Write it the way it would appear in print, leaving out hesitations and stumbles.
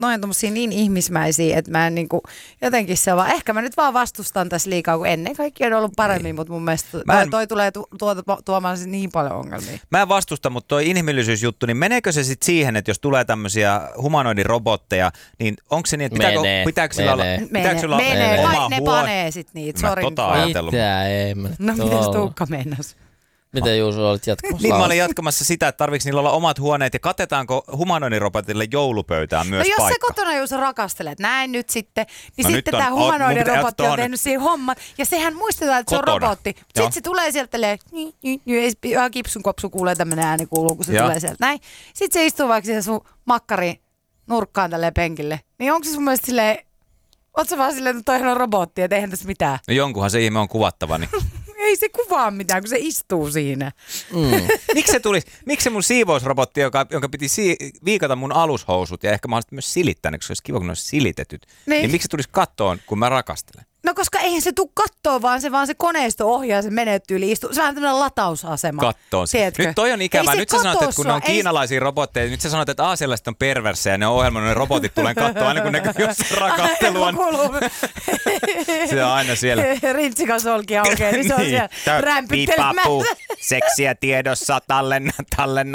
noin tommosia niin ihmismäisiä, että mä en niinku, jotenkin se vaan, ehkä mä nyt vaan vastustan tässä liikaa, kun ennen kaikki on ollut paremmin, mutta mun mielestä toi tulee tuomaan niin paljon ongelmia. Mä en vastusta, mutta toi inhimillisyysjuttu, niin meneekö se sitten siihen, että jos tulee tämmöisiä humanoidirobotteja, niin onko se niin, että pitääkö sillä olla oma ne huone? panee sit niitä, Mä ajatellut. Mitä ei? No mitäs Tuukka meinas? Miten Juuso olit jatkamassa? Niin mä olin jatkamassa sitä, että tarviiko niillä olla omat huoneet ja katetaanko humanoidirobotille joulupöytään myös paikka? No jos paikka? sä kotona Juuso rakastelet näin nyt sitten, niin no sitten tämä humanoidirobotti on tehnyt siihen homman ja sehän muistetaan, että kotona. Se on robotti. Sitten se tulee sieltä ihan kipsun kopsu kuulee tämmönen ääni kuuluu, kun se tulee sieltä näin. Sitten se istuu vaikka siihen sun makkari nurkkaan tälleen penkille. Niin onko se sun mielestä silleen, oot sä vaan silleen, että toihan on robotti, et eihän tässä mitään? No jonkunhan se ihme on kuvattava, niin... Ei se kuvaa mitään, kun se istuu siinä. Miksi se mun siivousrobotti, jonka piti viikata mun alushousut ja ehkä mahdollisesti myös silittää, koska se olisi kiva, kun ne olisi silitetyt. Niin miksi se tulisi kattoon, kun mä rakastelen? No koska eihän se tule kattoon, vaan se koneisto ohjaa, se menee tyyliin istuu. Se on tämmöinen latausasema. Kattoon. Nyt toi on ikävää. Nyt sä sanot, että kun ne on kiinalaisia robotteja, nyt sä sanot, että sellaiset on perversejä, ne on ohjelmannut, ne robotit tulee kattoon aina kun ne jossain rakastelua. Se on aina siellä. Rintsikasolki aukeaa, niin se on siellä rämpyttelemässä. Seksiä tiedossa, tallenna